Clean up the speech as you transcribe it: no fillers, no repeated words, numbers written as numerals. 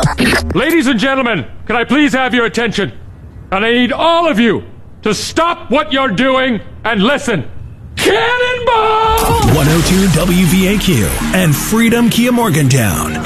Ladies and gentlemen, can I please have your attention? And I need all of you to stop what you're doing and listen. Cannonball! 102 WVAQ and Freedom Kia Morgantown.